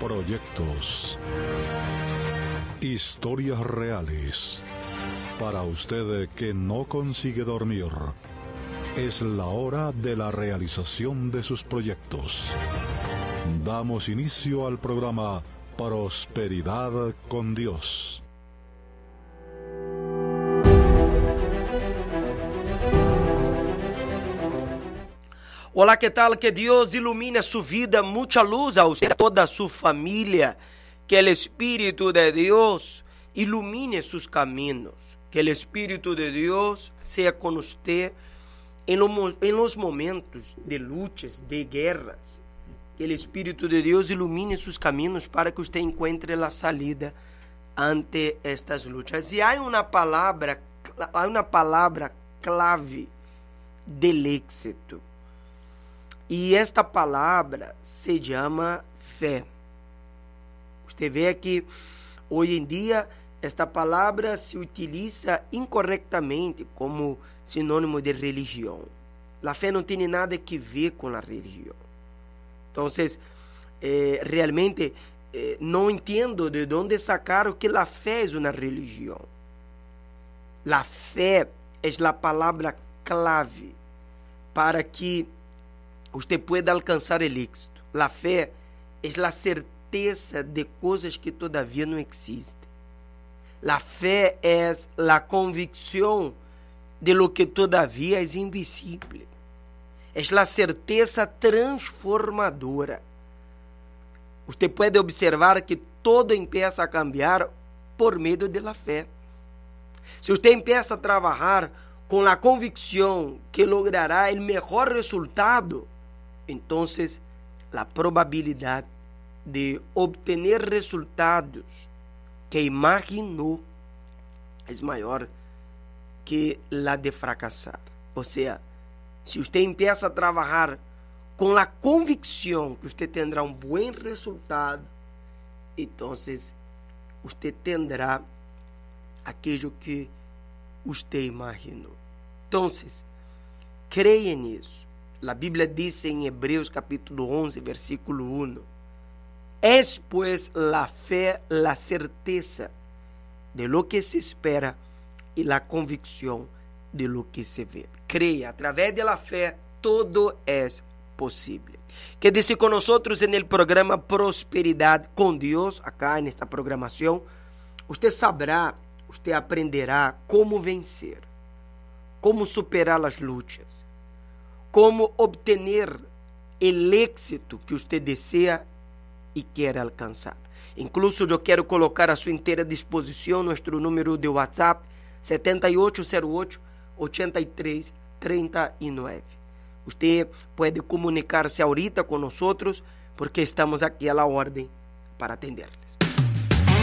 Proyectos. Historias reales. Para usted que no consigue dormir, es la hora de la realización de sus proyectos. Damos inicio al programa Prosperidad con Dios. Olá, que tal? Que Deus ilumine a sua vida, muita luz a você, a toda a sua família. Que o Espírito de Deus ilumine seus caminhos. Que o Espírito de Deus seja com você em los momentos de lutas, de guerras. Que o Espírito de Deus ilumine seus caminhos para que você encontre a salida ante estas lutas. E há uma palavra clave del éxito. E esta palavra se chama fé. Você vê que hoje em dia esta palavra se utiliza incorretamente como sinônimo de religião. A fé não tem nada a ver com a religião. Então, realmente não entendo de onde sacaram que a fé é uma religião. A fé é a palavra clave para que você puede alcançar o éxito. A fé é a certeza de coisas que todavia não existem. A fé é a convicção de lo que todavia é invisível. É a certeza transformadora. Você pode observar que todo empieza a cambiar por meio da fé. Se você empieza a trabalhar com a convicção que logrará o melhor resultado, entonces la probabilidad de obtener resultados que imaginou es maior que la de fracasar. O sea, si usted empieza a trabajar con la convicción que usted tendrá un buen resultado, entonces usted tendrá aquello que usted imaginou. Entonces, creia nisso. A Bíblia diz em Hebreus capítulo 11, versículo 1: Es pues la fe la certeza de lo que se espera e la convicção de lo que se ve. Creia, através da fé, todo é possível. Quédese com nós no programa Prosperidade com Deus, acá nesta programação. Você saberá, você aprenderá como vencer, como superar as lutas, como obter o éxito que você deseja e quer alcançar. Incluso eu quero colocar a sua inteira disposição nosso número de WhatsApp 7808-8339. Você pode comunicar-se ahorita com nós, porque estamos aqui à la ordem para atender.